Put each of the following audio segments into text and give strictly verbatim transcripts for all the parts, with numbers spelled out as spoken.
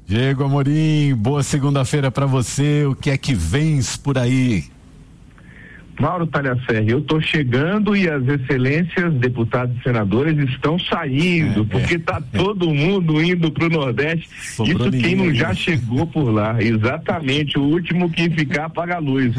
Diego Amorim, boa segunda-feira para você. O que é que vens por aí? Mauro Talhaferri, eu estou chegando e as excelências, deputados e senadores estão saindo, é, porque está é. todo mundo indo para o Nordeste. Sobrou Isso quem não já chegou por lá. Exatamente, o último que ficar apaga a luz.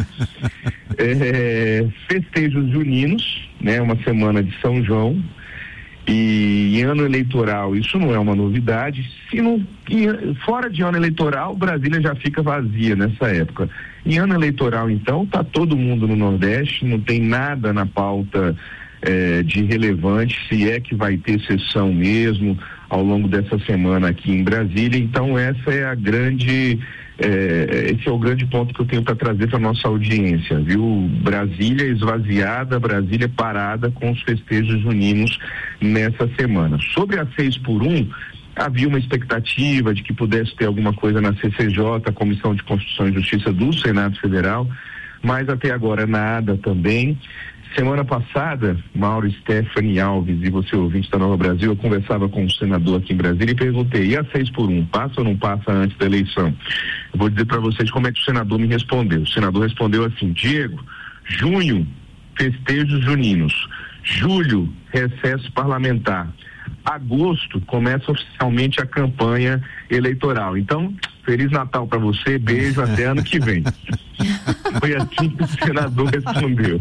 É, festejos juninos, né? Uma semana de São João. E em ano eleitoral, isso não é uma novidade. Se não, em, fora de ano eleitoral, Brasília já fica vazia nessa época. Em ano eleitoral, então, tá todo mundo no Nordeste, não tem nada na pauta eh, de relevante, se é que vai ter sessão mesmo ao longo dessa semana aqui em Brasília. Então, essa é a grande, eh, esse é o grande ponto que eu tenho para trazer para nossa audiência, viu? Brasília esvaziada, Brasília parada com os festejos juninos nessa semana. Sobre a seis por um, havia uma expectativa de que pudesse ter alguma coisa na C C J, a Comissão de Constituição e Justiça do Senado Federal, mas até agora nada também. Semana passada, Mauro, Stephanie Alves e você ouvinte da Nova Brasil, eu conversava com um senador aqui em Brasília e perguntei, e a seis por um, passa ou não passa antes da eleição? Eu vou dizer para vocês como é que o senador me respondeu. O senador respondeu assim: Diego, junho, festejos juninos, julho, recesso parlamentar, agosto começa oficialmente a campanha eleitoral. Então, Feliz Natal para você, beijo, até ano que vem. Foi assim que o senador respondeu.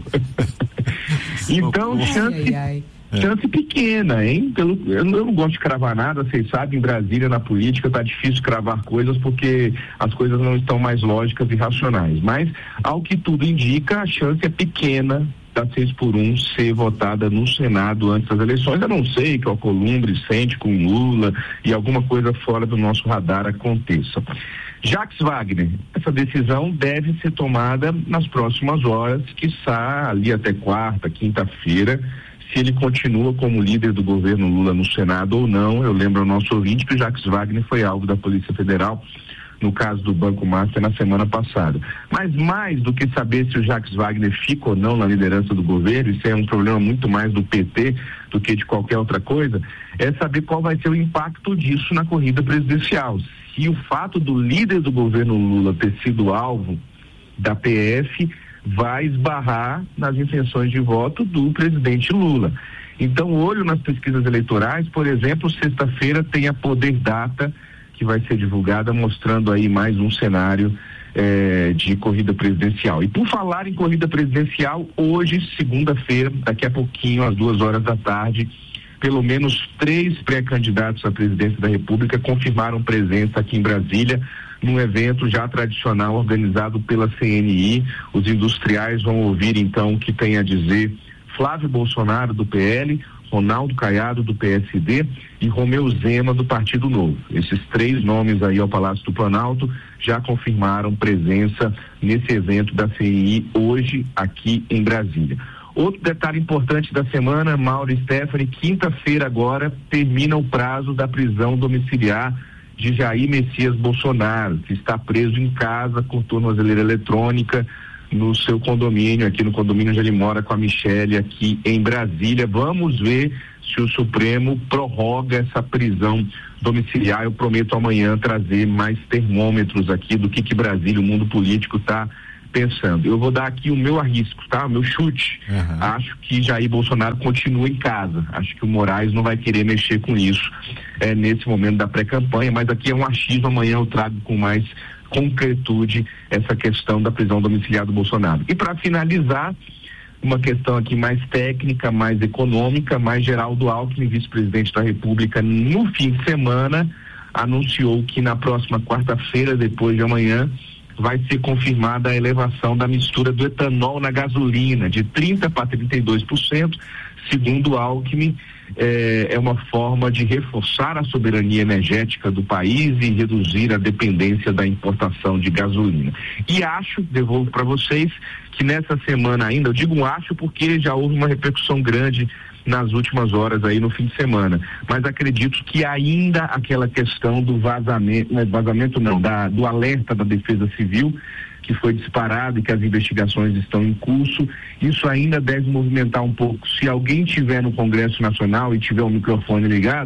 Então, chance, ai, ai. chance pequena, hein? Pelo, eu, não, eu não gosto de cravar nada, vocês sabem, em Brasília, na política, tá difícil cravar coisas porque as coisas não estão mais lógicas e racionais. Mas, ao que tudo indica, a chance é pequena da seis por um ser votada no Senado antes das eleições. Eu não sei que o Alcolumbre sente com Lula e alguma coisa fora do nosso radar aconteça. Jacques Wagner, essa decisão deve ser tomada nas próximas horas, quiçá ali até quarta, quinta-feira, se ele continua como líder do governo Lula no Senado ou não. Eu lembro ao nosso ouvinte que o Jacques Wagner foi alvo da Polícia Federal no caso do Banco Master na semana passada. Mas mais do que saber se o Jacques Wagner fica ou não na liderança do governo, isso é um problema muito mais do P T do que de qualquer outra coisa, é saber qual vai ser o impacto disso na corrida presidencial. Se o fato do líder do governo Lula ter sido alvo da P F vai esbarrar nas intenções de voto do presidente Lula. Então, olho nas pesquisas eleitorais, por exemplo, sexta-feira tem a Poder Data, que vai ser divulgada, mostrando aí mais um cenário eh, de corrida presidencial. E por falar em corrida presidencial, hoje, segunda-feira, daqui a pouquinho, às duas horas da tarde, pelo menos três pré-candidatos à presidência da República confirmaram presença aqui em Brasília, num evento já tradicional organizado pela C N I. Os industriais vão ouvir, então, o que tem a dizer Flávio Bolsonaro, do P L, Ronaldo Caiado, do P S D, e Romeu Zema, do Partido Novo. Esses três nomes aí ao Palácio do Planalto já confirmaram presença nesse evento da C N I hoje aqui em Brasília. Outro detalhe importante da semana, Mauro e Stephanie, quinta-feira agora termina o prazo da prisão domiciliar de Jair Messias Bolsonaro, que está preso em casa com tornozeleira eletrônica no seu condomínio, aqui no condomínio onde ele mora com a Michele, aqui em Brasília. Vamos ver se o Supremo prorroga essa prisão domiciliar. Eu prometo amanhã trazer mais termômetros aqui do que que Brasília, o mundo político, está pensando. Eu vou dar aqui o meu arrisco, tá? O meu chute. Uhum. Acho que Jair Bolsonaro continua em casa. Acho que o Moraes não vai querer mexer com isso é, nesse momento da pré-campanha, mas aqui é um achismo. Amanhã eu trago com mais concretude essa questão da prisão domiciliar do Bolsonaro. E para finalizar, uma questão aqui mais técnica, mais econômica, mais Geraldo Alckmin, vice-presidente da República, no fim de semana, anunciou que na próxima quarta-feira, depois de amanhã, vai ser confirmada a elevação da mistura do etanol na gasolina, de trinta por cento para trinta e dois por cento, segundo Alckmin, é, é uma forma de reforçar a soberania energética do país e reduzir a dependência da importação de gasolina. E acho, devolvo para vocês, que nessa semana ainda, eu digo acho porque já houve uma repercussão grande nas últimas horas aí no fim de semana, mas acredito que ainda aquela questão do vazamento, não é vazamento não, da, do alerta da Defesa Civil, que foi disparado e que as investigações estão em curso, isso ainda deve movimentar um pouco. Se alguém tiver no Congresso Nacional e tiver o microfone ligado,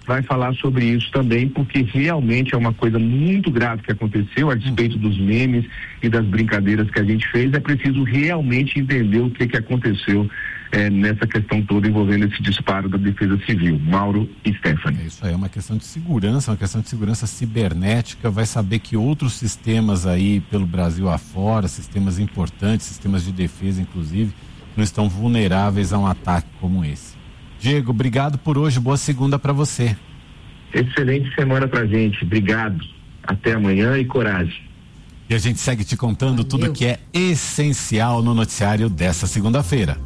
vai falar sobre isso também, porque realmente é uma coisa muito grave que aconteceu a despeito dos memes e das brincadeiras que a gente fez. É preciso realmente entender o que que aconteceu é, nessa questão toda envolvendo esse disparo da Defesa Civil. Mauro e Stephanie. É isso aí, é uma questão de segurança, uma questão de segurança cibernética. Vai saber que outros sistemas aí pelo Brasil afora, sistemas importantes, sistemas de defesa inclusive, não estão vulneráveis a um ataque como esse. Diego, obrigado por hoje, boa segunda para você. Excelente semana pra gente, obrigado, até amanhã e coragem. E a gente segue te contando Valeu. Tudo que é essencial no noticiário dessa segunda-feira.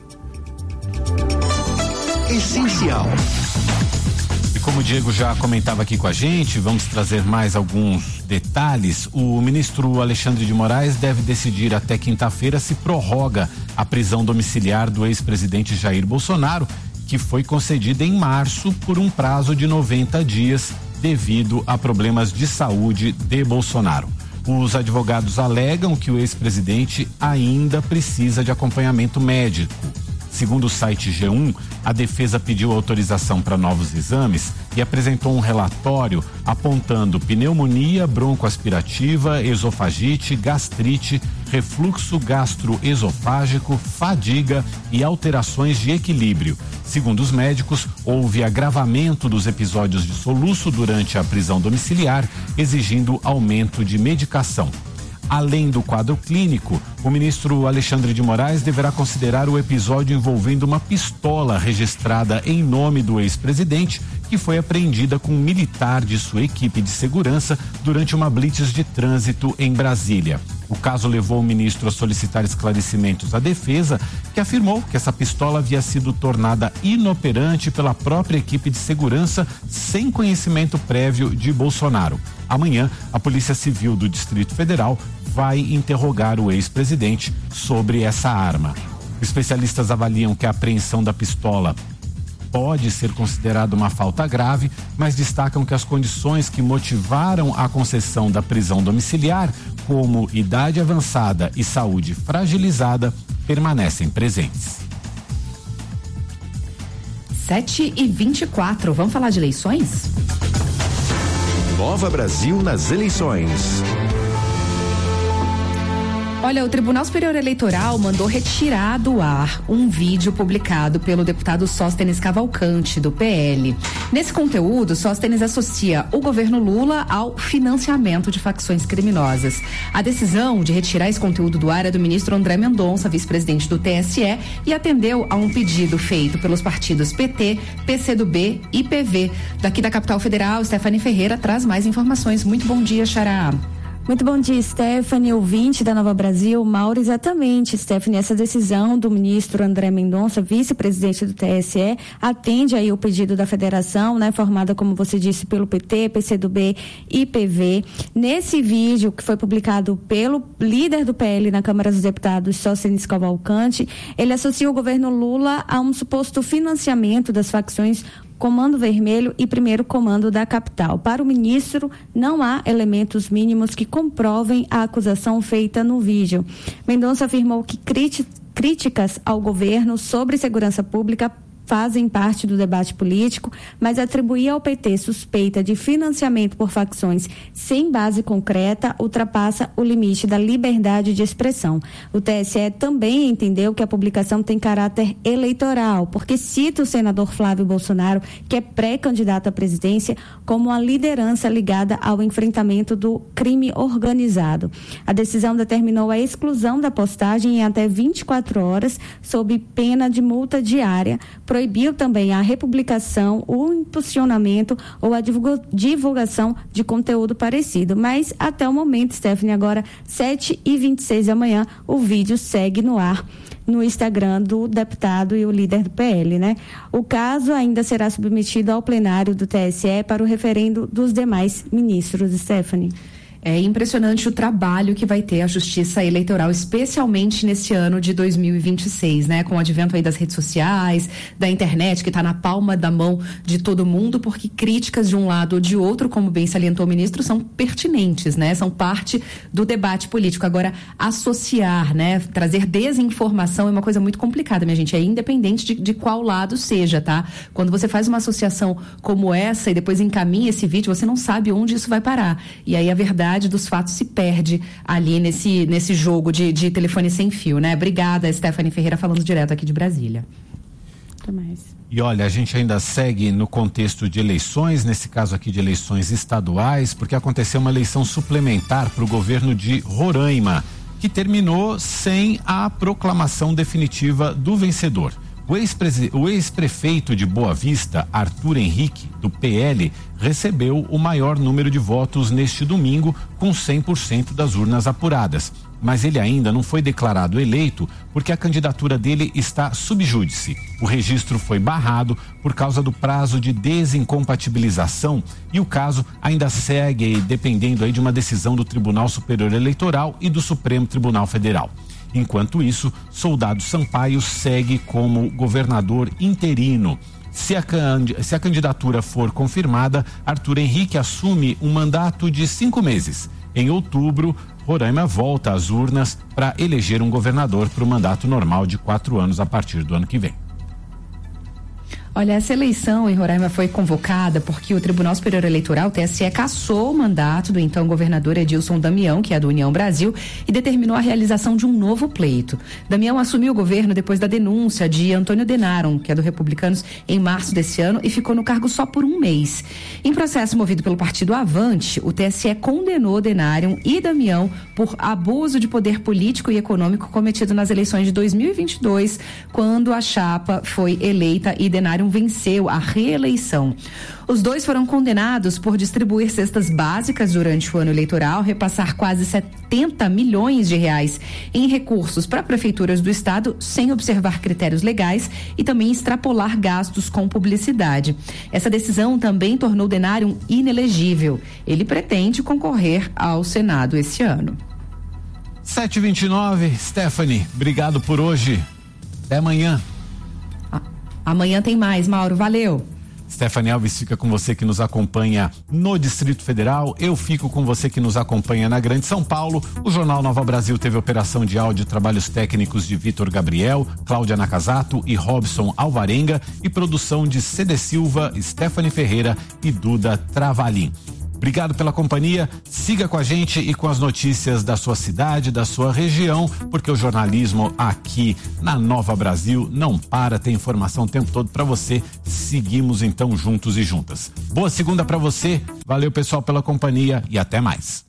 Essencial. E como o Diego já comentava aqui com a gente, vamos trazer mais alguns detalhes. O ministro Alexandre de Moraes deve decidir até quinta-feira se prorroga a prisão domiciliar do ex-presidente Jair Bolsonaro, que foi concedida em março por um prazo de noventa dias devido a problemas de saúde de Bolsonaro. Os advogados alegam que o ex-presidente ainda precisa de acompanhamento médico. Segundo o site G um, a defesa pediu autorização para novos exames e apresentou um relatório apontando pneumonia broncoaspirativa, esofagite, gastrite, refluxo gastroesofágico, fadiga e alterações de equilíbrio. Segundo os médicos, houve agravamento dos episódios de soluço durante a prisão domiciliar, exigindo aumento de medicação. Além do quadro clínico, o ministro Alexandre de Moraes deverá considerar o episódio envolvendo uma pistola registrada em nome do ex-presidente, que foi apreendida com um militar de sua equipe de segurança durante uma blitz de trânsito em Brasília. O caso levou o ministro a solicitar esclarecimentos à defesa, que afirmou que essa pistola havia sido tornada inoperante pela própria equipe de segurança sem conhecimento prévio de Bolsonaro. Amanhã, a Polícia Civil do Distrito Federal vai interrogar o ex-presidente sobre essa arma. Especialistas avaliam que a apreensão da pistola pode ser considerada uma falta grave, mas destacam que as condições que motivaram a concessão da prisão domiciliar, como idade avançada e saúde fragilizada, permanecem presentes. sete e vinte e quatro, vamos falar de eleições? Nova Brasil nas eleições. Olha, o Tribunal Superior Eleitoral mandou retirar do ar um vídeo publicado pelo deputado Sóstenes Cavalcante, do P L. Nesse conteúdo, Sóstenes associa o governo Lula ao financiamento de facções criminosas. A decisão de retirar esse conteúdo do ar é do ministro André Mendonça, vice-presidente do T S E, e atendeu a um pedido feito pelos partidos P T, P C do B e P V. Daqui da capital federal, Stephanie Ferreira traz mais informações. Muito bom dia, Xará. Muito bom dia, Stephanie, ouvinte da Nova Brasil. Mauro, exatamente, Stephanie, essa decisão do ministro André Mendonça, vice-presidente do T S E, atende aí o pedido da federação, né, formada, como você disse, pelo P T, P C do B e P V. Nesse vídeo que foi publicado pelo líder do P L na Câmara dos Deputados, Sóstenes Cavalcante, ele associa o governo Lula a um suposto financiamento das facções Comando Vermelho e Primeiro Comando da capital. Para o ministro, não há elementos mínimos que comprovem a acusação feita no vídeo. Mendonça afirmou que críticas ao governo sobre segurança pública fazem parte do debate político, mas atribuir ao P T suspeita de financiamento por facções sem base concreta ultrapassa o limite da liberdade de expressão. O T S E também entendeu que a publicação tem caráter eleitoral, porque cita o senador Flávio Bolsonaro, que é pré-candidato à presidência, como uma liderança ligada ao enfrentamento do crime organizado. A decisão determinou a exclusão da postagem em até vinte e quatro horas, sob pena de multa diária. Proibiu também a republicação, o impulsionamento ou a divulgação de conteúdo parecido. Mas até o momento, Stephanie, agora sete e vinte e seis da manhã, o vídeo segue no ar no Instagram do deputado e o líder do P L, né? O caso ainda será submetido ao plenário do T S E para o referendo dos demais ministros, Stephanie. É impressionante o trabalho que vai ter a Justiça Eleitoral, especialmente nesse ano de dois mil e vinte e seis, né? Com o advento aí das redes sociais, da internet, que está na palma da mão de todo mundo, porque críticas de um lado ou de outro, como bem salientou o ministro, são pertinentes, né? São parte do debate político. Agora, associar, né? Trazer desinformação é uma coisa muito complicada, minha gente. É independente de, de qual lado seja, tá? Quando você faz uma associação como essa e depois encaminha esse vídeo, você não sabe onde isso vai parar. E aí a verdade dos fatos se perde ali nesse, nesse jogo de, de telefone sem fio, né? Obrigada, Stephanie Ferreira, falando direto aqui de Brasília. Até mais. E olha, a gente ainda segue no contexto de eleições, nesse caso aqui de eleições estaduais, porque aconteceu uma eleição suplementar para o governo de Roraima, que terminou sem a proclamação definitiva do vencedor. O ex-prefeito de Boa Vista, Arthur Henrique, do P L, recebeu o maior número de votos neste domingo, com cem por cento das urnas apuradas. Mas ele ainda não foi declarado eleito porque a candidatura dele está sub júdice. O registro foi barrado por causa do prazo de desincompatibilização e o caso ainda segue dependendo aí de uma decisão do Tribunal Superior Eleitoral e do Supremo Tribunal Federal. Enquanto isso, Soldado Sampaio segue como governador interino. Se a, se a candidatura for confirmada, Arthur Henrique assume um mandato de cinco meses. Em outubro, Roraima volta às urnas para eleger um governador para o mandato normal de quatro anos a partir do ano que vem. Olha, essa eleição em Roraima foi convocada porque o Tribunal Superior Eleitoral, o T S E, cassou o mandato do então governador Edilson Damião, que é do União Brasil, e determinou a realização de um novo pleito. Damião assumiu o governo depois da denúncia de Antônio Denaron, que é do Republicanos, em março desse ano, e ficou no cargo só por um mês. Em processo movido pelo partido Avante, o T S E condenou Denaron e Damião por abuso de poder político e econômico cometido nas eleições de dois mil e vinte e dois, quando a chapa foi eleita e Denaron venceu a reeleição. Os dois foram condenados por distribuir cestas básicas durante o ano eleitoral, repassar quase setenta milhões de reais em recursos para prefeituras do estado sem observar critérios legais e também extrapolar gastos com publicidade. Essa decisão também tornou Denaron inelegível. Ele pretende concorrer ao Senado esse ano. sete e vinte e nove, Stephanie, obrigado por hoje. Até amanhã. Amanhã tem mais, Mauro. Valeu. Stephanie Alves fica com você que nos acompanha no Distrito Federal. Eu fico com você que nos acompanha na Grande São Paulo. O Jornal Nova Brasil teve operação de áudio e trabalhos técnicos de Vitor Gabriel, Cláudia Nakazato e Robson Alvarenga e produção de Cede Silva, Stephanie Ferreira e Duda Travalim. Obrigado pela companhia, siga com a gente e com as notícias da sua cidade, da sua região, porque o jornalismo aqui na Nova Brasil não para, tem informação o tempo todo para você. Seguimos então juntos e juntas. Boa segunda para você, valeu pessoal pela companhia e até mais.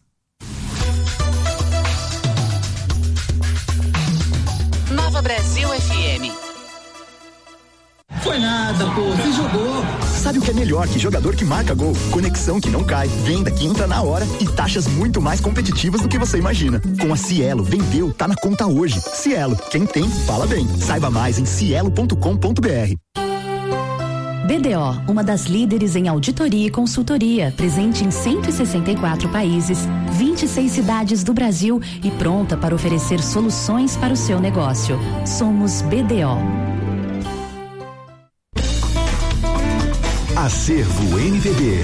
Nova Brasil F M. Foi nada, pô, você jogou. Sabe o que é melhor que jogador que marca gol? Conexão que não cai, venda que entra na hora e taxas muito mais competitivas do que você imagina. Com a Cielo, vendeu, tá na conta hoje. Cielo, quem tem, fala bem. Saiba mais em cielo ponto com ponto b r. B D O, uma das líderes em auditoria e consultoria, presente em cento e sessenta e quatro países, vinte e seis cidades do Brasil e pronta para oferecer soluções para o seu negócio. Somos B D O. Acervo M P B.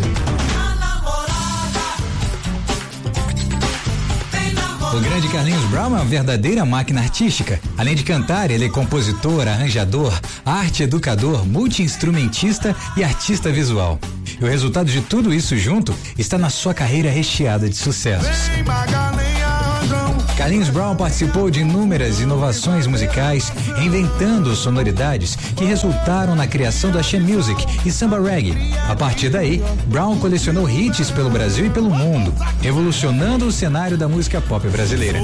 O grande Carlinhos Brown é uma verdadeira máquina artística. Além de cantar, ele é compositor, arranjador, arte educador, multi-instrumentista e artista visual. E o resultado de tudo isso junto está na sua carreira recheada de sucessos. Carlinhos Brown participou de inúmeras inovações musicais, reinventando sonoridades que resultaram na criação do Axé Music e Samba Reggae. A partir daí, Brown colecionou hits pelo Brasil e pelo mundo, revolucionando o cenário da música pop brasileira.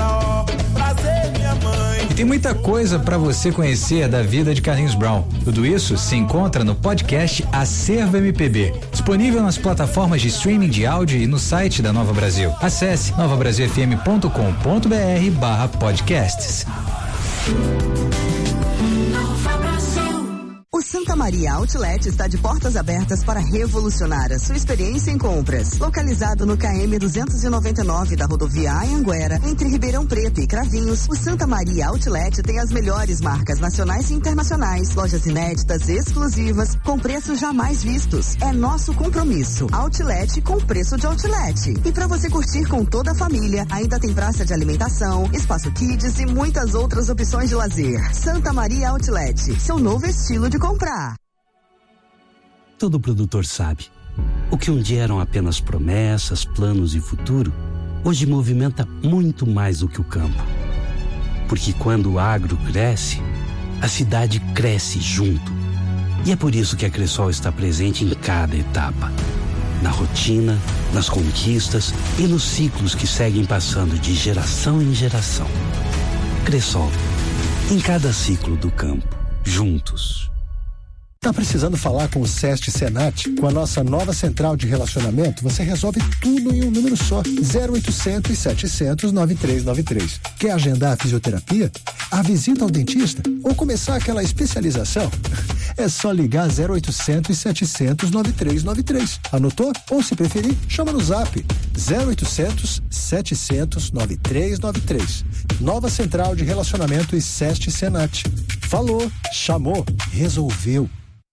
E tem muita coisa para você conhecer da vida de Carlinhos Brown. Tudo isso se encontra no podcast Acervo M P B, disponível nas plataformas de streaming de áudio e no site da Nova Brasil. Acesse nova brasil f m ponto com ponto b r barra podcasts. O Santa Maria Outlet está de portas abertas para revolucionar a sua experiência em compras. Localizado no K M duzentos e noventa e nove da rodovia Anhanguera, entre Ribeirão Preto e Cravinhos, o Santa Maria Outlet tem as melhores marcas nacionais e internacionais, lojas inéditas, exclusivas, com preços jamais vistos. É nosso compromisso. Outlet com preço de outlet. E para você curtir com toda a família, ainda tem praça de alimentação, espaço kids e muitas outras opções de lazer. Santa Maria Outlet, seu novo estilo de comprar. Todo produtor sabe. O que um dia eram apenas promessas, planos e futuro, hoje movimenta muito mais do que o campo. Porque quando o agro cresce, a cidade cresce junto. E é por isso que a Cressol está presente em cada etapa. Na rotina, nas conquistas e nos ciclos que seguem passando de geração em geração. Cressol, em cada ciclo do campo, juntos. Tá precisando falar com o SEST Senat? Com a nossa nova central de relacionamento, você resolve tudo em um número só. zero oitocentos, setecentos, noventa e três noventa e três. Quer agendar a fisioterapia? A visita ao dentista? Ou começar aquela especialização? É só ligar zero oitocentos, setecentos, noventa e três noventa e três. Anotou? Ou se preferir, chama no zap zero oitocentos, setecentos, noventa e três noventa e três. Nova central de relacionamento e SEST Senat. Falou, chamou, resolveu.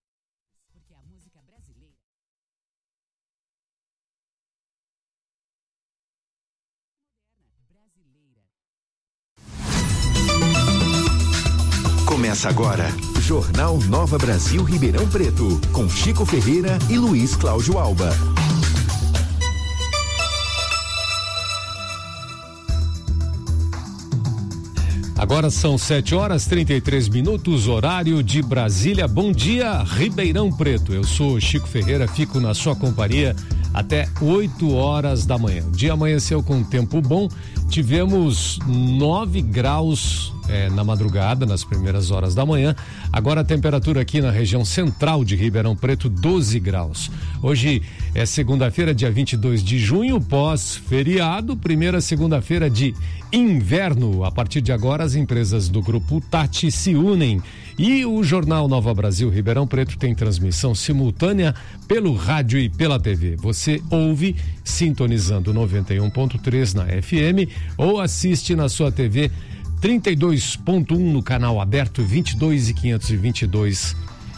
Começa agora, Jornal Nova Brasil Ribeirão Preto, com Chico Ferreira e Luiz Cláudio Alba. Agora são sete horas e trinta e três minutos, horário de Brasília. Bom dia, Ribeirão Preto. Eu sou Chico Ferreira, fico na sua companhia até oito horas da manhã. O dia amanheceu com tempo bom, tivemos nove graus é, na madrugada, nas primeiras horas da manhã. Agora a temperatura aqui na região central de Ribeirão Preto, doze graus. Hoje é segunda-feira, dia vinte e dois de junho, pós-feriado, primeira segunda-feira de inverno. A partir de agora, as empresas do Grupo Tati se unem e o Jornal Nova Brasil Ribeirão Preto tem transmissão simultânea pelo rádio e pela T V. Você ouve sintonizando noventa e um ponto três na F M ou assiste na sua T V trinta e dois ponto um no canal aberto vinte e dois e quinhentos e vinte e dois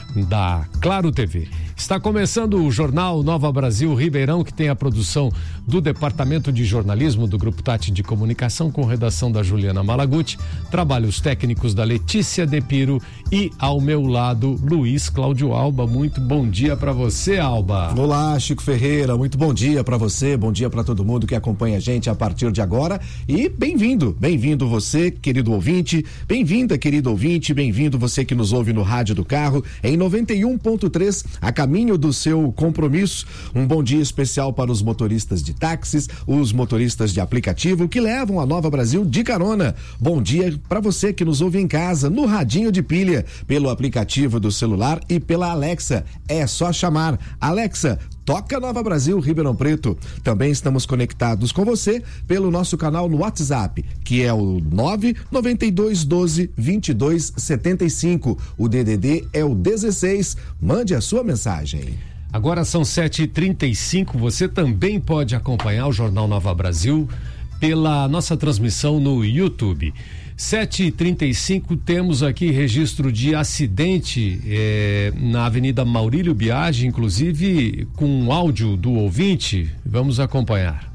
da Claro T V. Está começando o Jornal Nova Brasil Ribeirão, que tem a produção do Departamento de Jornalismo do Grupo Tati de Comunicação, com redação da Juliana Malaguti, trabalhos técnicos da Letícia Depiro e, ao meu lado, Luiz Cláudio Alba. Muito bom dia para você, Alba. Olá, Chico Ferreira, muito bom dia para você, bom dia para todo mundo que acompanha a gente a partir de agora e bem-vindo, bem-vindo você, querido ouvinte, bem-vinda, querido ouvinte, bem-vindo você que nos ouve no rádio do carro, em noventa e um ponto três, a caminho do seu compromisso. Um bom dia especial para os motoristas de táxis, os motoristas de aplicativo que levam a Nova Brasil de carona. Bom dia para você que nos ouve em casa, no radinho de pilha, pelo aplicativo do celular e pela Alexa. É só chamar. Alexa, toca Nova Brasil Ribeirão Preto. Também estamos conectados com você pelo nosso canal no WhatsApp, que é o nove nove dois um dois, vinte e dois setenta e cinco. O D D D é o dezesseis. Mande a sua mensagem. Agora são sete e trinta e cinco. Você também pode acompanhar o Jornal Nova Brasil pela nossa transmissão no YouTube. sete e trinta e cinco, temos aqui registro de acidente eh, na Avenida Maurílio Biagi, inclusive com um áudio do ouvinte. Vamos acompanhar.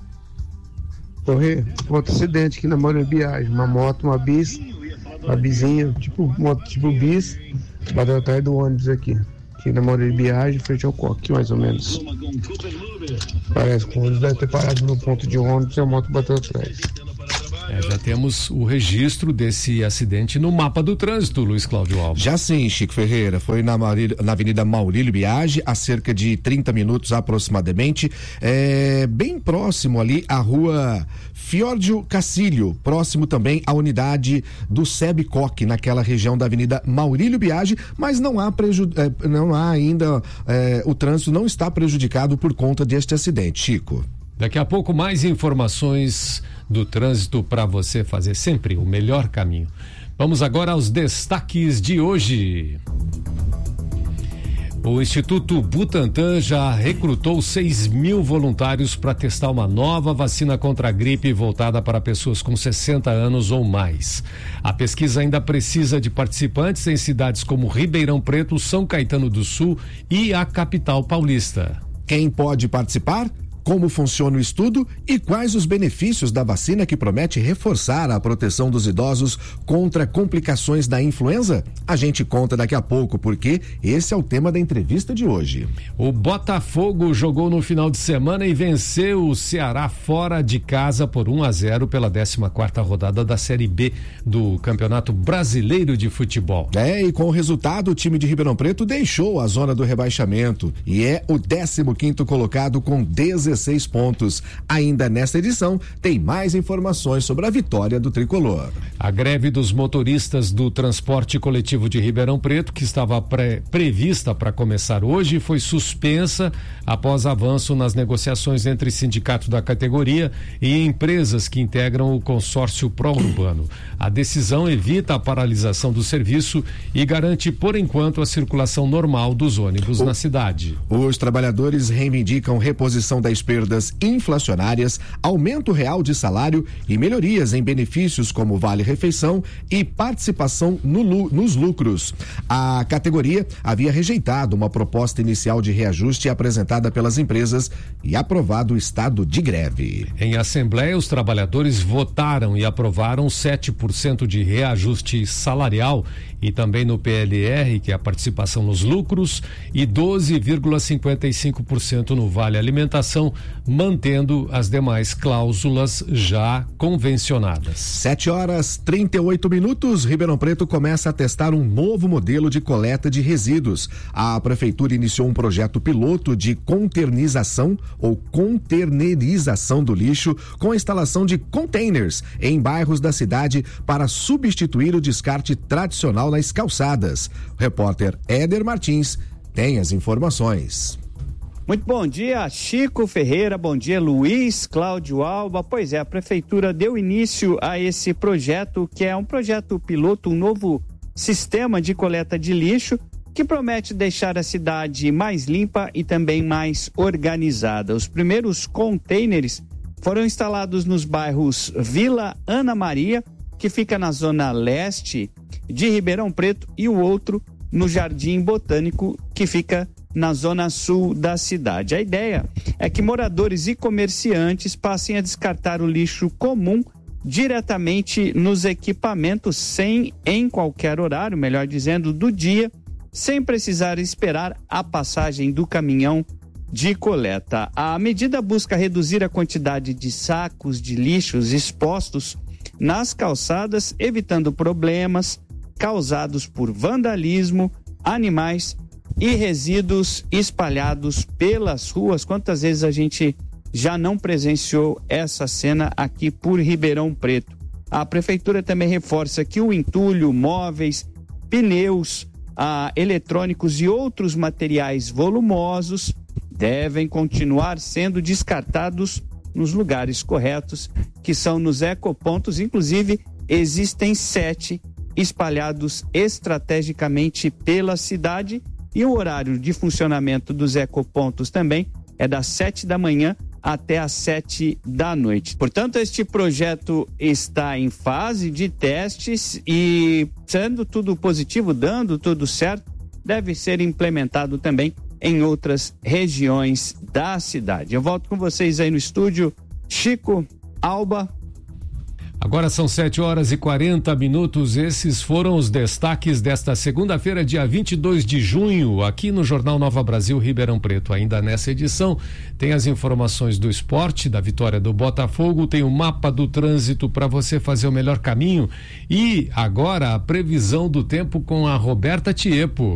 Correr, outro acidente aqui na Maurílio Biagi, uma moto, uma bis, uma bizinha, tipo moto tipo bis, bateu atrás do ônibus aqui. Aqui na Maurílio Biagi, frente ao coque, mais ou menos. Parece que o ônibus deve ter parado no ponto de ônibus e a moto bateu atrás. É, já temos o registro desse acidente no mapa do trânsito, Luiz Cláudio Alba. Já sim, Chico Ferreira, foi na, Maurílio, na Avenida Maurílio Biagi, há cerca de trinta minutos aproximadamente, é, bem próximo ali à rua Fiordio Cacílio, próximo também à unidade do SEBCOC, naquela região da Avenida Maurílio Biagi, mas não há, preju, é, não há ainda, é, o trânsito não está prejudicado por conta deste acidente, Chico. Daqui a pouco mais informações do trânsito para você fazer sempre o melhor caminho. Vamos agora aos destaques de hoje. O Instituto Butantan já recrutou seis mil voluntários para testar uma nova vacina contra a gripe voltada para pessoas com sessenta anos ou mais. A pesquisa ainda precisa de participantes em cidades como Ribeirão Preto, São Caetano do Sul e a capital paulista. Quem pode participar? Como funciona o estudo e quais os benefícios da vacina que promete reforçar a proteção dos idosos contra complicações da influenza? A gente conta daqui a pouco, porque esse é o tema da entrevista de hoje. O Botafogo jogou no final de semana e venceu o Ceará fora de casa por um a zero pela décima quarta rodada da Série B do Campeonato Brasileiro de Futebol. É, e com o resultado, o time de Ribeirão Preto deixou a zona do rebaixamento e é o décimo quinto colocado com dezesseis pontos. Ainda nesta edição, tem mais informações sobre a vitória do tricolor. A greve dos motoristas do transporte coletivo de Ribeirão Preto, que estava pré, prevista para começar hoje, foi suspensa após avanço nas negociações entre sindicatos da categoria e empresas que integram o consórcio pró-urbano. A decisão evita a paralisação do serviço e garante, por enquanto, a circulação normal dos ônibus o, na cidade. Os trabalhadores reivindicam reposição das perdas inflacionárias, aumento real de salário e melhorias em benefícios como vale-refeição e participação no, nos lucros. A categoria havia rejeitado uma proposta inicial de reajuste apresentada pelas empresas e aprovado o estado de greve. Em assembleia, os trabalhadores votaram e aprovaram sete por cento de reajuste salarial e também no P L R, que é a participação nos lucros, e doze vírgula cinquenta e cinco por cento no vale alimentação, mantendo as demais cláusulas já convencionadas. sete horas trinta e oito minutos, Ribeirão Preto começa a testar um novo modelo de coleta de resíduos. A prefeitura iniciou um projeto piloto de conternização ou conternerização do lixo com a instalação de containers em bairros da cidade para substituir o descarte tradicional nas calçadas. O repórter Éder Martins tem as informações. Muito bom dia, Chico Ferreira, bom dia, Luiz Cláudio Alba. Pois é, a prefeitura deu início a esse projeto, que é um projeto piloto, um novo sistema de coleta de lixo, que promete deixar a cidade mais limpa e também mais organizada. Os primeiros containers foram instalados nos bairros Vila Ana Maria, que fica na zona leste de Ribeirão Preto, e o outro no Jardim Botânico, que fica na zona sul da cidade. A ideia é que moradores e comerciantes passem a descartar o lixo comum diretamente nos equipamentos, sem, em qualquer horário, melhor dizendo, do dia, sem precisar esperar a passagem do caminhão de coleta. A medida busca reduzir a quantidade de sacos de lixos expostos nas calçadas, evitando problemas causados por vandalismo, animais e resíduos espalhados pelas ruas. Quantas vezes a gente já não presenciou essa cena aqui por Ribeirão Preto? A prefeitura também reforça que o entulho, móveis, pneus, ah, eletrônicos e outros materiais volumosos devem continuar sendo descartados nos lugares corretos, que são nos ecopontos. Inclusive, existem sete espalhados estrategicamente pela cidade, e o horário de funcionamento dos ecopontos também é das sete da manhã até às sete da noite. Portanto, este projeto está em fase de testes e, sendo tudo positivo, dando tudo certo, deve ser implementado também em outras regiões da cidade. Eu volto com vocês aí no estúdio, Chico, Alba. Agora são sete horas e quarenta minutos. Esses foram os destaques desta segunda-feira, dia vinte e dois de junho, aqui no Jornal Nova Brasil Ribeirão Preto. Ainda nessa edição tem as informações do esporte, da vitória do Botafogo, tem o mapa do trânsito para você fazer o melhor caminho, e agora a previsão do tempo com a Roberta Tiepo.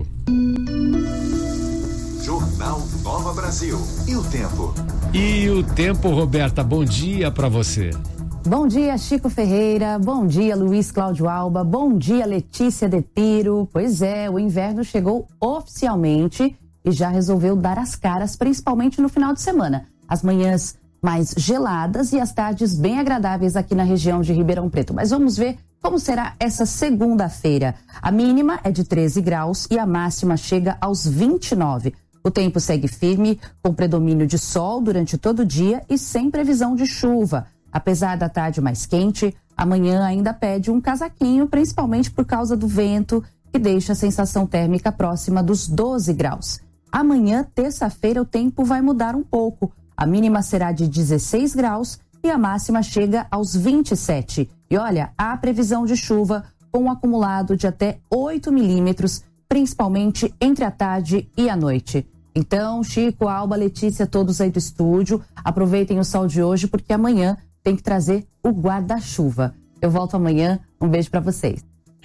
Jornal Nova Brasil. E o tempo? E o tempo, Roberta, bom dia para você. Bom dia, Chico Ferreira. Bom dia, Luiz Cláudio Alba. Bom dia, Letícia De Piro. Pois é, o inverno chegou oficialmente e já resolveu dar as caras, principalmente no final de semana. As manhãs mais geladas e as tardes bem agradáveis aqui na região de Ribeirão Preto. Mas vamos ver Como será essa segunda-feira? A mínima é de treze graus e a máxima chega aos vinte e nove. O tempo segue firme, com predomínio de sol durante todo o dia e sem previsão de chuva. Apesar da tarde mais quente, amanhã ainda pede um casaquinho, principalmente por causa do vento, que deixa a sensação térmica próxima dos doze graus. Amanhã, terça-feira, o tempo vai mudar um pouco. A mínima será de dezesseis graus e a máxima chega aos vinte e sete. E olha, há previsão de chuva com um acumulado de até oito milímetros, principalmente entre a tarde e a noite. Então, Chico, Alba, Letícia, todos aí do estúdio, aproveitem o sol de hoje porque amanhã tem que trazer o guarda-chuva. Eu volto amanhã, um beijo para vocês.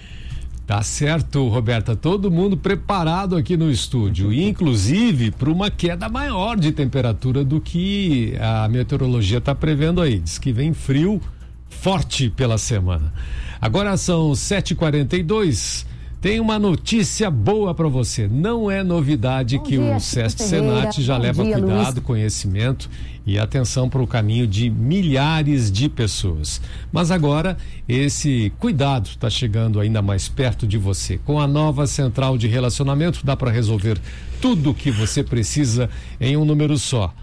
Tá certo, Roberta, todo mundo preparado aqui no estúdio, inclusive para uma queda maior de temperatura do que a meteorologia está prevendo aí. Diz que vem frio forte pela semana. Agora são sete e quarenta e dois. Tem uma notícia boa para você. Não é novidade Bom que dia, o SESC Senat já Bom leva dia, cuidado, Luiz. Conhecimento e atenção para o caminho de milhares de pessoas. Mas agora esse cuidado está chegando ainda mais perto de você. Com a nova central de relacionamento dá para resolver tudo o que você precisa em um número só.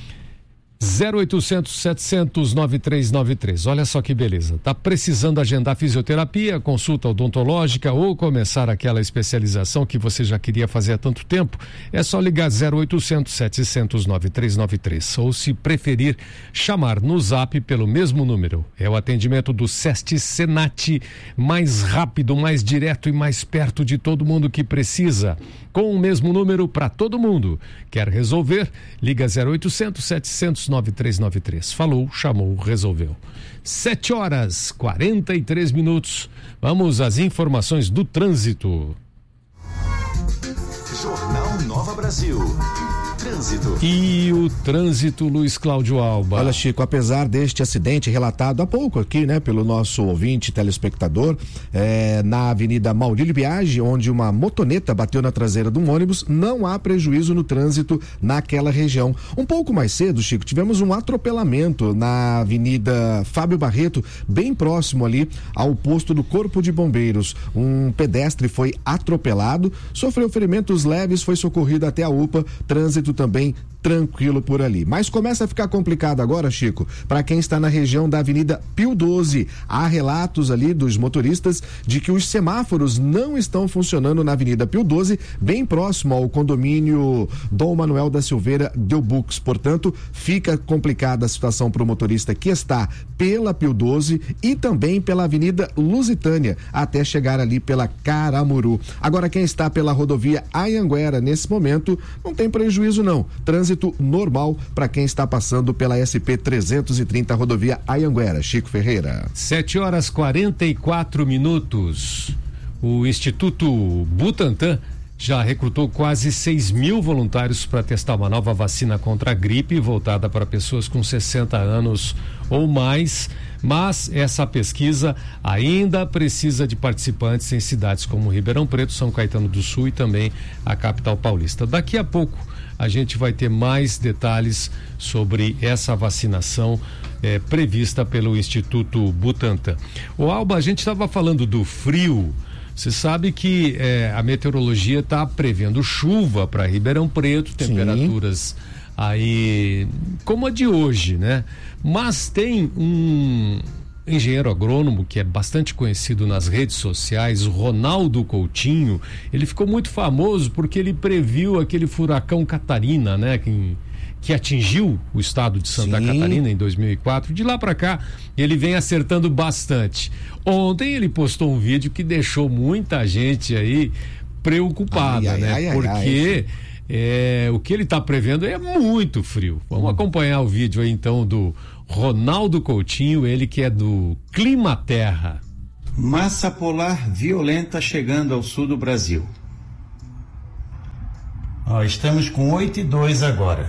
zero oitocentos, setecentos, noventa e três noventa e três. Olha só que beleza. Tá precisando agendar fisioterapia, consulta odontológica ou começar aquela especialização que você já queria fazer há tanto tempo? É só ligar zero oitocentos, setecentos, noventa e três noventa e três. Ou, se preferir, chamar no Zap pelo mesmo número. É o atendimento do SESC Senat, mais rápido, mais direto e mais perto de todo mundo que precisa. Com o mesmo número para todo mundo. Quer resolver? Liga zero oitocentos, setecentos, noventa e três noventa e três. Falou, chamou, resolveu. sete horas, quarenta e três minutos. Vamos às informações do trânsito. Jornal Nova Brasil. Trânsito. E o trânsito, Luiz Cláudio Alba. Olha, Chico, apesar deste acidente relatado há pouco aqui, né, pelo nosso ouvinte telespectador, é, na Avenida Maurílio Biagi, onde uma motoneta bateu na traseira de um ônibus, não há prejuízo no trânsito naquela região. Um pouco mais cedo, Chico, tivemos um atropelamento na Avenida Fábio Barreto, bem próximo ali ao posto do Corpo de Bombeiros. Um pedestre foi atropelado, sofreu ferimentos leves, foi socorrido até a U P A, trânsito também tranquilo por ali. Mas começa a ficar complicado agora, Chico, para quem está na região da Avenida Pio doze. Há relatos ali dos motoristas de que os semáforos não estão funcionando na Avenida Pio doze, bem próximo ao condomínio Dom Manuel da Silveira Delbux. Portanto, fica complicada a situação para o motorista que está pela Pio doze e também pela Avenida Lusitânia, até chegar ali pela Caramuru. Agora, quem está pela rodovia Anhanguera nesse momento, não tem prejuízo não. Trânsito normal para quem está passando pela S P trezentos e trinta, rodovia Anhanguera. Chico Ferreira. sete horas quarenta e quatro minutos. O Instituto Butantan já recrutou quase seis mil voluntários para testar uma nova vacina contra a gripe voltada para pessoas com sessenta anos ou mais, mas essa pesquisa ainda precisa de participantes em cidades como Ribeirão Preto, São Caetano do Sul e também a capital paulista. Daqui a pouco a gente vai ter mais detalhes sobre essa vacinação eh, prevista pelo Instituto Butantan. O Alba, a gente estava falando do frio. Você sabe que eh, a meteorologia está prevendo chuva para Ribeirão Preto, temperaturas Sim. aí como a de hoje, né? Mas tem um engenheiro agrônomo que é bastante conhecido nas redes sociais, o Ronaldo Coutinho. Ele ficou muito famoso porque ele previu aquele furacão Catarina, né? Que, que atingiu o estado de Santa Sim. Catarina em dois mil e quatro. De lá para cá, ele vem acertando bastante. Ontem ele postou um vídeo que deixou muita gente aí preocupada, ai, né? Ai, ai, porque é, o que ele está prevendo é muito frio. Vamos hum. acompanhar o vídeo aí então do Ronaldo Coutinho, ele que é do Clima Terra. Massa polar violenta chegando ao sul do Brasil. Ó, estamos com oito e dois agora.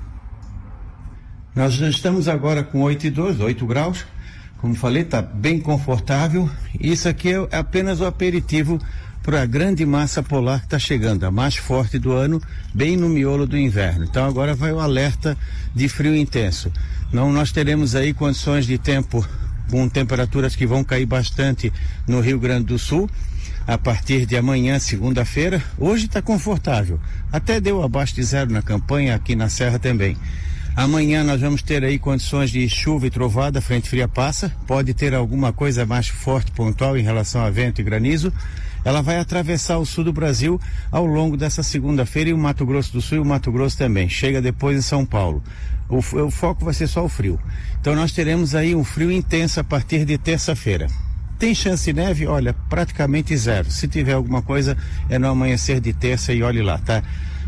Nós já estamos agora com oito e dois, oito graus. Como falei, está bem confortável. Isso aqui é apenas o aperitivo para a grande massa polar que está chegando, a mais forte do ano, bem no miolo do inverno. Então agora vai o alerta de frio intenso. Não, nós teremos aí condições de tempo com temperaturas que vão cair bastante no Rio Grande do Sul a partir de amanhã, segunda-feira. Hoje está confortável, até deu abaixo de zero na campanha, aqui na Serra também. Amanhã nós vamos ter aí condições de chuva e trovada, frente fria passa, pode ter alguma coisa mais forte, pontual em relação a vento e granizo. Ela vai atravessar o sul do Brasil ao longo dessa segunda-feira, e o Mato Grosso do Sul e o Mato Grosso também. Chega depois em São Paulo. O, o foco vai ser só o frio. Então nós teremos aí um frio intenso a partir de terça-feira. Tem chance de neve? Olha, praticamente zero. Se tiver alguma coisa, é no amanhecer de terça e olhe lá, tá?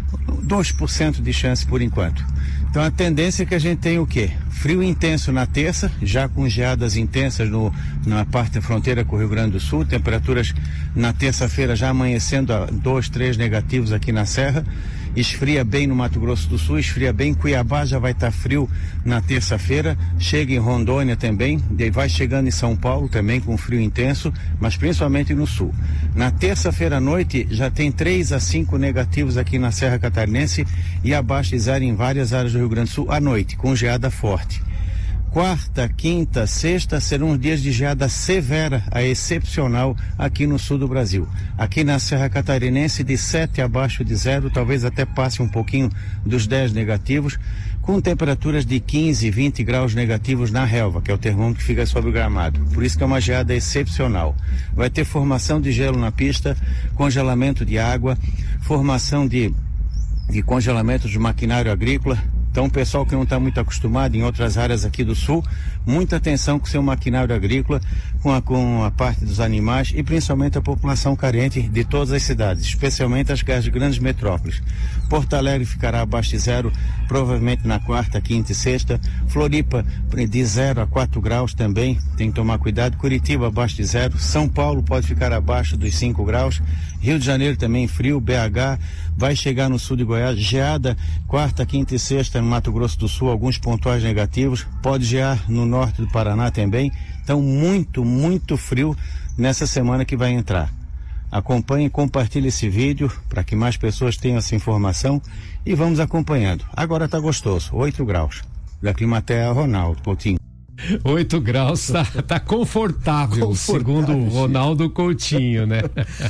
dois por cento de chance por enquanto. Então a tendência é que a gente tenha o quê? Frio intenso na terça, já com geadas intensas no, na parte da fronteira com o Rio Grande do Sul, temperaturas na terça-feira já amanhecendo a dois, três negativos aqui na Serra. Esfria bem no Mato Grosso do Sul, esfria bem, Cuiabá já vai estar frio na terça-feira, chega em Rondônia também, daí vai chegando em São Paulo também com frio intenso, mas principalmente no sul. Na terça-feira à noite já tem três a cinco negativos aqui na Serra Catarinense e abaixo de zero em várias áreas do Rio Grande do Sul à noite, com geada forte. Quarta, quinta, sexta serão dias de geada severa a excepcional aqui no sul do Brasil. Aqui na Serra Catarinense de sete abaixo de zero, talvez até passe um pouquinho dos dez negativos, com temperaturas de quinze, vinte graus negativos na relva, que é o termômetro que fica sobre o gramado. Por isso que é uma geada excepcional. Vai ter formação de gelo na pista, congelamento de água, formação de, de congelamento de maquinário agrícola. Então, o pessoal que não está muito acostumado em outras áreas aqui do sul, muita atenção com o seu maquinário agrícola, com a, com a parte dos animais e principalmente a população carente de todas as cidades, especialmente as, as grandes metrópoles. Porto Alegre ficará abaixo de zero, provavelmente na quarta, quinta e sexta. Floripa de zero a quatro graus também, tem que tomar cuidado. Curitiba abaixo de zero. São Paulo pode ficar abaixo dos cinco graus. Rio de Janeiro também frio, B H vai chegar no sul de Goiás, geada quarta, quinta e sexta no Mato Grosso do Sul, alguns pontuais negativos, pode gear no norte do Paraná também. Então muito, muito frio nessa semana que vai entrar. Acompanhe e compartilhe esse vídeo para que mais pessoas tenham essa informação e vamos acompanhando. Agora tá gostoso, oito graus. Da Climatea, Ronaldo Coutinho. oito graus, tá, tá confortável, confortável, segundo o Ronaldo Coutinho, né?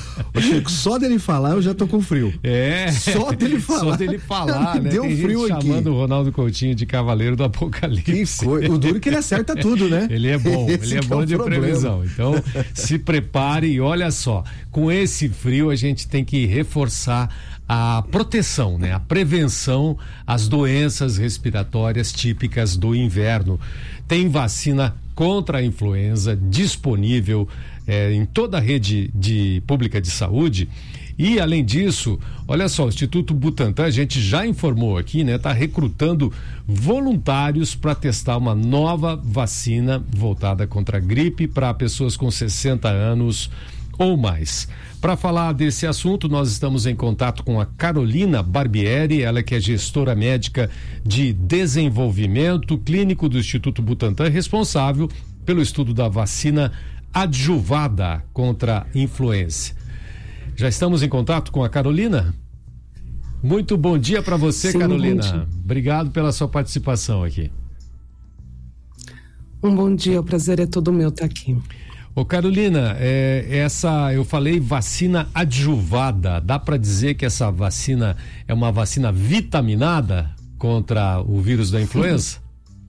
Ô Chico, só dele falar eu já tô com frio. É. Só dele falar. Só dele falar, né? Deu Tem frio gente aqui. chamando o Ronaldo Coutinho de Cavaleiro do Apocalipse. Que foi? O duro que ele acerta tudo, né? Ele é bom, Esse ele é bom é de problema. previsão. Então, se prepare e olha só, com esse frio a gente tem que reforçar a proteção, né? A prevenção às doenças respiratórias típicas do inverno. Tem vacina contra a influenza disponível eh, em toda a rede de, pública de saúde. E, além disso, olha só, o Instituto Butantan, a gente já informou aqui, né? Está recrutando voluntários para testar uma nova vacina voltada contra a gripe para pessoas com sessenta anos ou mais. Para falar desse assunto, nós estamos em contato com a Carolina Barbieri, ela que é gestora médica de desenvolvimento clínico do Instituto Butantan, responsável pelo estudo da vacina adjuvada contra a influenza. Já estamos em contato com a Carolina? Muito bom dia para você, Sim, Carolina. Obrigado pela sua participação aqui. Um bom dia, o prazer é todo meu estar aqui. Ô Carolina, é, essa, eu falei vacina adjuvada, dá para dizer que essa vacina é uma vacina vitaminada contra o vírus da influenza?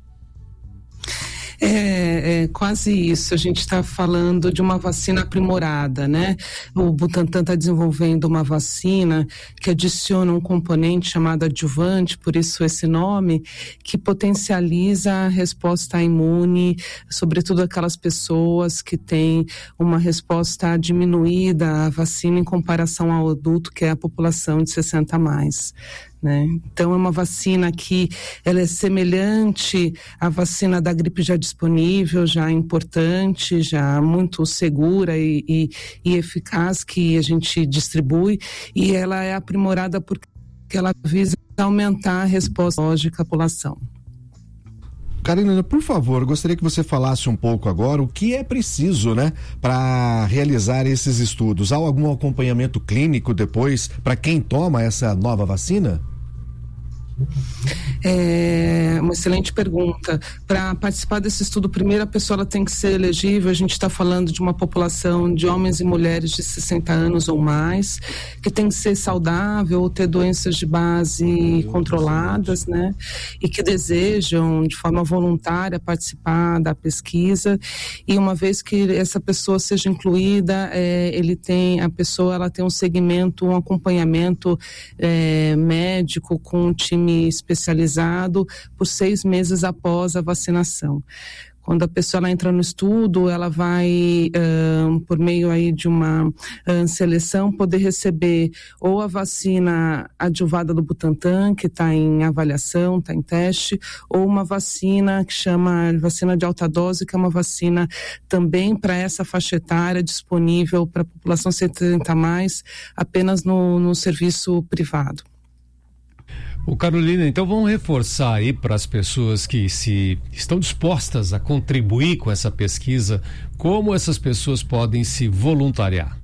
É, é quase isso, a gente está falando de uma vacina aprimorada, né? O Butantan está desenvolvendo uma vacina que adiciona um componente chamado adjuvante, por isso esse nome, que potencializa a resposta imune, sobretudo aquelas pessoas que têm uma resposta diminuída à vacina em comparação ao adulto, que é a população de sessenta a mais. Né? Então é uma vacina que ela é semelhante à vacina da gripe já disponível, já importante, já muito segura e, e, e eficaz, que a gente distribui, e ela é aprimorada porque ela visa aumentar a resposta lógica à população. Carolina, por favor, gostaria que você falasse um pouco agora o que é preciso, né, para realizar esses estudos. Há algum acompanhamento clínico depois para quem toma essa nova vacina? É uma excelente pergunta. Para participar desse estudo, primeiro a pessoa ela tem que ser elegível. A gente está falando de uma população de homens e mulheres de sessenta anos ou mais, que tem que ser saudável ou ter doenças de base controladas, né? E que desejam de forma voluntária participar da pesquisa. E uma vez que essa pessoa seja incluída, é, ele tem a pessoa ela tem um segmento, um acompanhamento é, médico com um time especializado por seis meses após a vacinação. Quando a pessoa ela entra no estudo, ela vai, uh, por meio aí de uma uh, seleção, poder receber ou a vacina adjuvada do Butantan, que está em avaliação, está em teste, ou uma vacina que chama vacina de alta dose, que é uma vacina também para essa faixa etária, disponível para a população setenta a mais, apenas no, no serviço privado. O Carolina, então vamos reforçar aí para as pessoas que se estão dispostas a contribuir com essa pesquisa, como essas pessoas podem se voluntariar.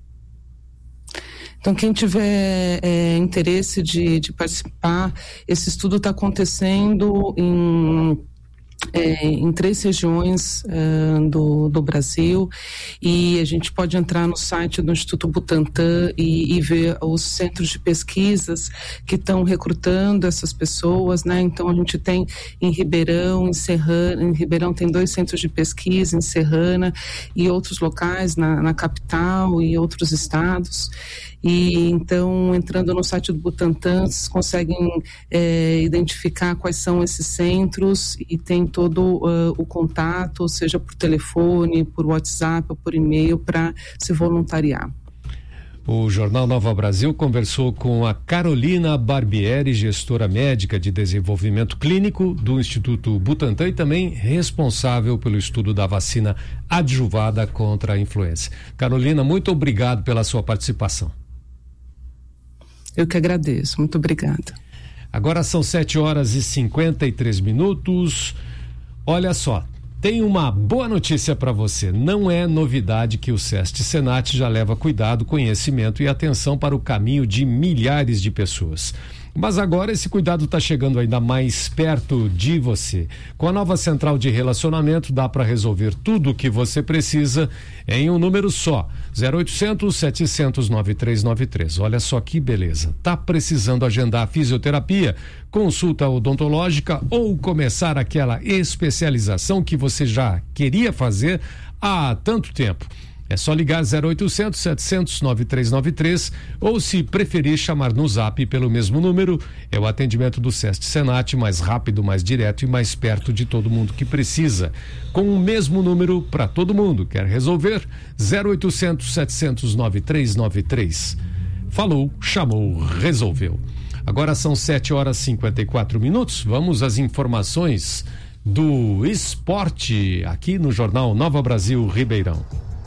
Então, quem tiver é, interesse de, de participar, esse estudo está acontecendo em É, em três regiões uh, do, do Brasil, e a gente pode entrar no site do Instituto Butantan e, e ver os centros de pesquisas que estão recrutando essas pessoas, né? Então a gente tem em Ribeirão, em Serrana, em Ribeirão tem dois centros de pesquisa, em Serrana e outros locais na, na capital e outros estados. E então, entrando no site do Butantan, vocês conseguem é, identificar quais são esses centros e tem todo uh, o contato, seja por telefone, por WhatsApp ou por e-mail, para se voluntariar. O Jornal Nova Brasil conversou com a Carolina Barbieri, gestora médica de desenvolvimento clínico do Instituto Butantan e também responsável pelo estudo da vacina adjuvada contra a influenza. Carolina, muito obrigado pela sua participação. Eu que agradeço, muito obrigada. Agora são sete horas e cinquenta e três minutos. Olha só, tem uma boa notícia para você. Não é novidade que o SEST Senat já leva cuidado, conhecimento e atenção para o caminho de milhares de pessoas. Mas agora esse cuidado está chegando ainda mais perto de você. Com a nova central de relacionamento, dá para resolver tudo o que você precisa em um número só. zero oitocentos, setecentos, noventa e três noventa e três. Olha só que beleza. Tá precisando agendar fisioterapia, consulta odontológica ou começar aquela especialização que você já queria fazer há tanto tempo? É só ligar zero oitocentos, setecentos, noventa e três noventa e três ou, se preferir, chamar no Zap pelo mesmo número. É o atendimento do SEST Senat, mais rápido, mais direto e mais perto de todo mundo que precisa. Com o mesmo número para todo mundo. Quer resolver? zero oitocentos, setecentos, noventa e três noventa e três. Falou, chamou, resolveu. Agora são sete horas e cinquenta e quatro minutos. Vamos às informações do esporte aqui no Jornal Nova Brasil Ribeirão.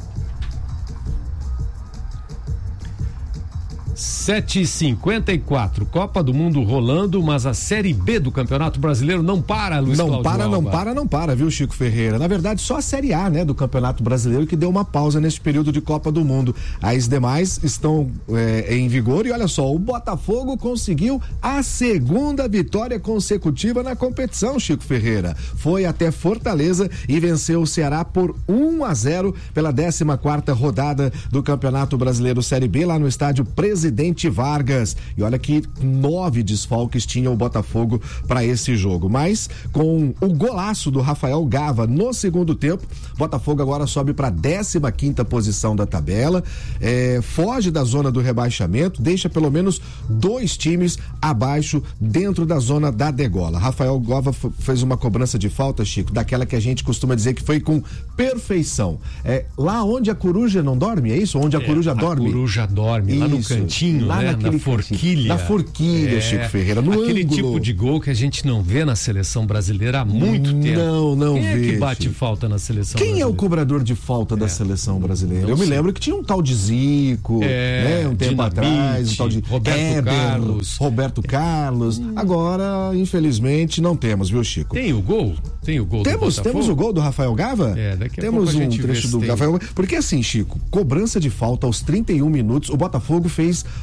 sete e cinquenta e quatro, Copa do Mundo rolando, mas a Série B do Campeonato Brasileiro não para, Luiz Não Cláudio para, Alba. não para, não para, viu, Chico Ferreira? Na verdade, só a Série A, né, do Campeonato Brasileiro que deu uma pausa nesse período de Copa do Mundo. As demais estão é, em vigor e olha só, o Botafogo conseguiu a segunda vitória consecutiva na competição, Chico Ferreira. Foi até Fortaleza e venceu o Ceará por um a zero pela décima quarta rodada do Campeonato Brasileiro Série B lá no estádio Presidente Vargas. E olha que nove desfalques tinha o Botafogo para esse jogo. Mas com o golaço do Rafael Gava no segundo tempo, Botafogo agora sobe para a décima quinta posição da tabela, é, foge da zona do rebaixamento, deixa pelo menos dois times abaixo dentro da zona da degola. Rafael Gava f- fez uma cobrança de falta, Chico, daquela que a gente costuma dizer que foi com perfeição. É, lá onde a coruja não dorme, é isso? Onde a É, coruja a dorme? A coruja dorme, lá no Isso. cantinho, Lá né? naquele Na forquilha. Na forquilha, É, Chico Ferreira, no aquele ângulo. tipo de gol que a gente não vê na seleção brasileira há muito Não, tempo. Não, não Quem vê. é que bate Chico? falta na seleção Quem brasileira? é o cobrador de falta da É. seleção brasileira? Não Eu me sei. lembro que tinha um tal de Zico, É, né? Um tempo Dinamite, atrás, um tal de Roberto Éber, Carlos. Roberto Carlos. Agora, infelizmente, não temos, viu, Chico? Tem o gol? Tem o gol Temos, do Botafogo? temos o gol do Rafael Gava? É, daqui a temos pouco a um gente vê trecho se do tem. Rafael. Porque assim, Chico, cobrança de falta aos trinta e um minutos, o Botafogo fez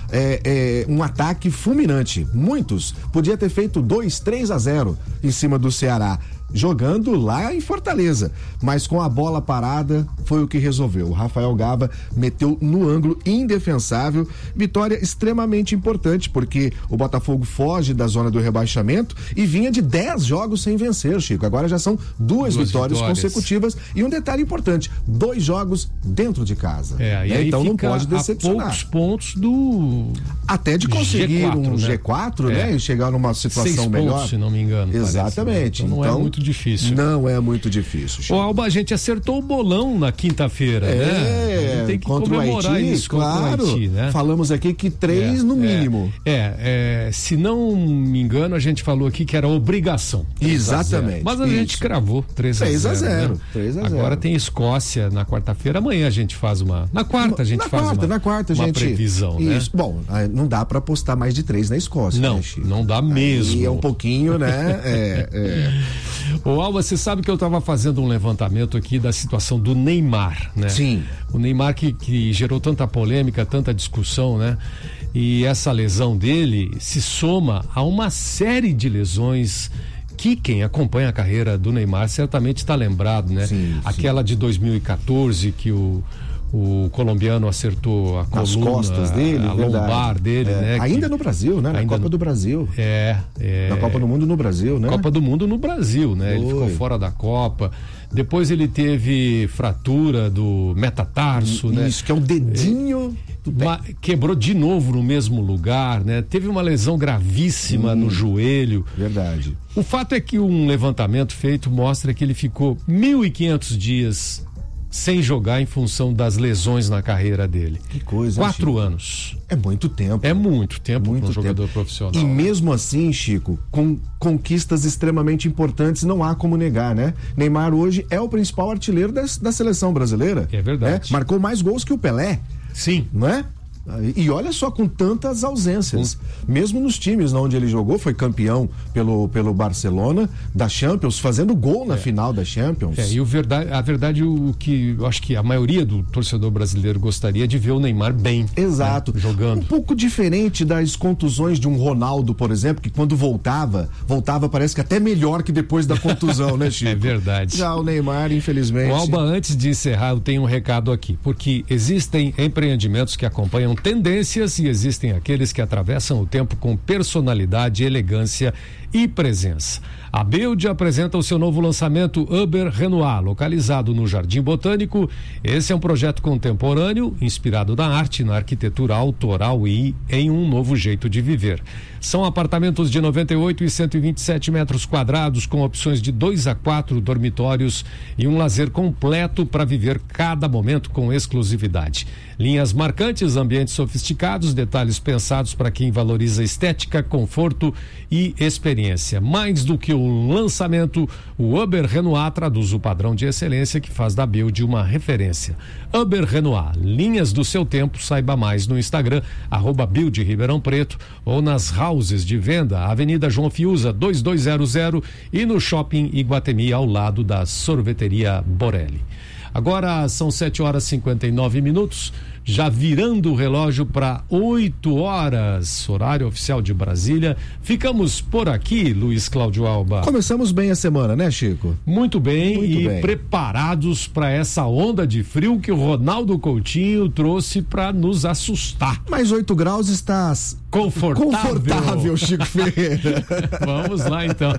é, é, um ataque fulminante. Muitos. Podia ter feito dois, três a zero em cima do Ceará, jogando lá em Fortaleza, mas com a bola parada foi o que resolveu. O Rafael Gava meteu no ângulo indefensável, vitória extremamente importante, porque o Botafogo foge da zona do rebaixamento e vinha de dez jogos sem vencer, Chico. Agora já são duas, duas vitórias, vitórias consecutivas, e um detalhe importante, dois jogos dentro de casa. É, e né? aí Então não fica pode decepcionar. A poucos pontos do até de conseguir G quatro, um né? G quatro, é. né? E chegar numa situação Seis melhor. Pontos, se não me engano. Exatamente. Parece, né? Então, então não é muito difícil. Não é muito difícil, Chico. O Alba, a gente acertou o bolão na quinta-feira, é, né? A gente tem que contra comemorar o Haiti, isso claro. contra o Haiti, né? Falamos aqui que três é, no mínimo. É, é, é, se não me engano, a gente falou aqui que era obrigação. Exatamente. Mas a isso. gente cravou três a zero. Né? três a zero. Agora tem Escócia na quarta-feira. Amanhã a gente faz uma. Na quarta a gente na faz quarta, uma. Na quarta, uma gente. previsão, isso. né? Bom, não dá pra apostar mais de três na Escócia. Não, né, não dá mesmo. E é um pouquinho, né? é, é. Ô, Alba, você sabe que eu estava fazendo um levantamento aqui da situação do Neymar, né? Sim. O Neymar que, que gerou tanta polêmica, tanta discussão, né? E essa lesão dele se soma a uma série de lesões que quem acompanha a carreira do Neymar certamente está lembrado, né? Sim, Aquela sim. de dois mil e quatorze que o o colombiano acertou a Nas coluna, costas dele, a lombar dele, é. né? Ainda que... no Brasil, né? Na Ainda Copa no... do Brasil. É, é. Na Copa do Mundo no Brasil, né? Copa do Mundo no Brasil, né? Oi. Ele ficou fora da Copa. Depois ele teve fratura do metatarso, Isso, né? Isso, que é um dedinho. Uma, quebrou de novo no mesmo lugar, né? Teve uma lesão gravíssima hum, no joelho. Verdade. O fato é que um levantamento feito mostra que ele ficou mil e quinhentos dias sem jogar em função das lesões na carreira dele. Que coisa, Quatro Chico. anos. É muito tempo. É muito tempo para um jogador tempo. profissional. E mesmo assim, Chico, com conquistas extremamente importantes, não há como negar, né? Neymar hoje é o principal artilheiro da, da seleção brasileira. É verdade. Né? Marcou mais gols que o Pelé. Sim. Não é? E olha só, com tantas ausências. Hum. Mesmo nos times onde ele jogou, foi campeão pelo, pelo Barcelona, da Champions, fazendo gol na é. final da Champions. É, e o verdade, a verdade, o que eu acho que a maioria do torcedor brasileiro gostaria de ver o Neymar bem. Exato. Né, jogando. Um pouco diferente das contusões de um Ronaldo, por exemplo, que quando voltava, voltava parece que até melhor que depois da contusão, né, Chico? É verdade. Já o Neymar, infelizmente. O Alba, antes de encerrar, eu tenho um recado aqui, porque existem empreendimentos que acompanham tendências e existem aqueles que atravessam o tempo com personalidade, elegância e presença. A Build apresenta o seu novo lançamento Uber Renoir, localizado no Jardim Botânico. Esse é um projeto contemporâneo, inspirado na arte, na arquitetura autoral e em um novo jeito de viver. São apartamentos de noventa e oito e cento e vinte e sete metros quadrados, com opções de dois a quatro dormitórios e um lazer completo para viver cada momento com exclusividade. Linhas marcantes, ambientes sofisticados, detalhes pensados para quem valoriza estética, conforto e experiência. Mais do que um lançamento, o Uber Renoir traduz o padrão de excelência que faz da Build uma referência. Uber Renoir, linhas do seu tempo. Saiba mais no Instagram, arroba Build Ribeirão Preto, ou nas houses de venda, Avenida João Fiuza dois dois zero zero e no Shopping Iguatemi, ao lado da Sorveteria Borelli. Agora são sete horas e cinquenta e nove minutos, já virando o relógio para oito horas, horário oficial de Brasília. Ficamos por aqui, Luiz Cláudio Alba. Começamos bem a semana, né, Chico? Muito bem. Muito e bem. Preparados para essa onda de frio que o Ronaldo Coutinho trouxe para nos assustar. Mas oito graus está confortável, confortável Chico Ferreira. Vamos lá, então.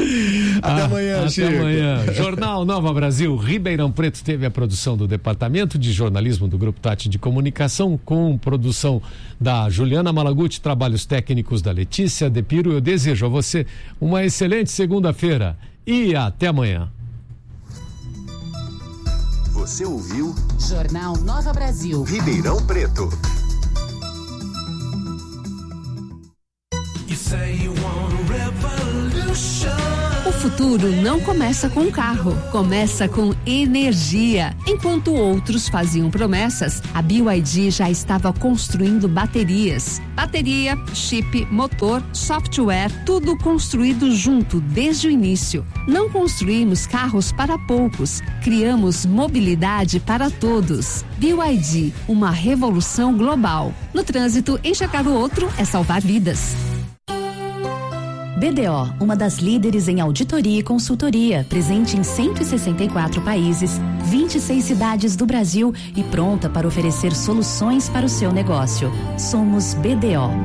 Até ah, amanhã, até Chico. Até amanhã. Jornal Nova Brasil, Ribeirão Preto teve a produção do Departamento de Jornalismo do Grupo Tati de Comunicação, com produção da Juliana Malaguti, trabalhos técnicos da Letícia Depiro. Eu desejo a você uma excelente segunda-feira e até amanhã. Você ouviu Jornal Nova Brasil, Ribeirão Preto. You say you want a revolution. futuro não começa com um carro, começa com energia. Enquanto outros faziam promessas, a B Y D já estava construindo baterias. Bateria, chip, motor, software, tudo construído junto desde o início. Não construímos carros para poucos, criamos mobilidade para todos. B Y D, uma revolução global. No trânsito, enxergar o outro é salvar vidas. B D O, uma das líderes em auditoria e consultoria, presente em cento e sessenta e quatro países, vinte e seis cidades do Brasil e pronta para oferecer soluções para o seu negócio. Somos B D O.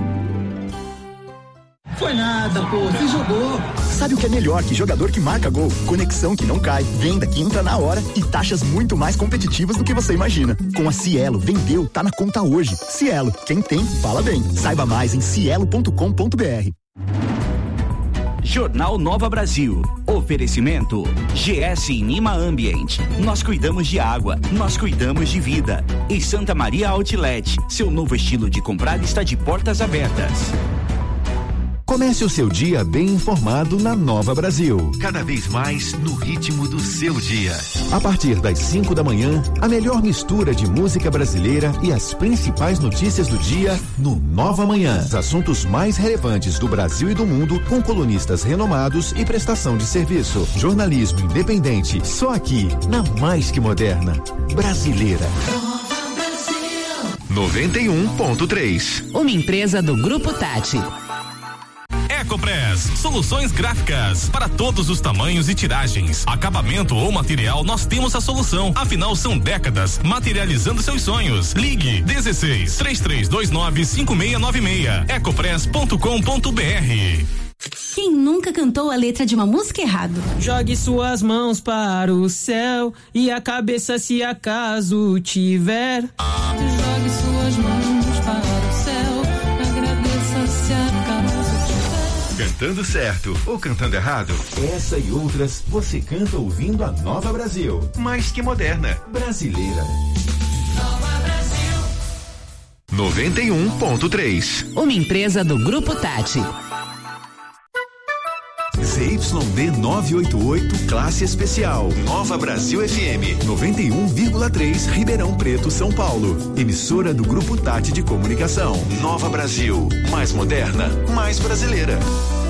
Foi nada, pô, você jogou. Sabe o que é melhor que jogador que marca gol? Conexão que não cai, venda que entra na hora e taxas muito mais competitivas do que você imagina. Com a Cielo, vendeu, tá na conta hoje. Cielo, quem tem, fala bem. Saiba mais em cielo ponto com ponto br. Jornal Nova Brasil. Oferecimento G S Inima Ambient. Nós cuidamos de água, nós cuidamos de vida. E Santa Maria Outlet. Seu novo estilo de comprar está de portas abertas. Comece o seu dia bem informado na Nova Brasil. Cada vez mais no ritmo do seu dia. A partir das cinco da manhã, a melhor mistura de música brasileira e as principais notícias do dia no Nova Manhã. Os assuntos mais relevantes do Brasil e do mundo com colunistas renomados e prestação de serviço. Jornalismo independente, só aqui, na mais que moderna, brasileira. noventa e um ponto três. Uma empresa do Grupo Tati. Ecopress, soluções gráficas para todos os tamanhos e tiragens. Acabamento ou material, nós temos a solução. Afinal, são décadas materializando seus sonhos. Ligue dezesseis, três três dois nove, cinco seis nove seis. ecopress ponto com ponto br. Quem nunca cantou a letra de uma música errado? Jogue suas mãos para o céu e a cabeça se acaso tiver. Jogue suas mãos para o céu, agradeça se acaso tiver. Cantando certo ou cantando errado? Essa e outras você canta ouvindo a Nova Brasil. Mais que moderna, brasileira. Nova Brasil. noventa e um ponto três. Uma empresa do Grupo Tati. Z Y D novecentos e oitenta e oito, classe especial. Nova Brasil F M, noventa e um vírgula três, Ribeirão Preto, São Paulo. Emissora do Grupo Tati de Comunicação. Nova Brasil, mais moderna, mais brasileira.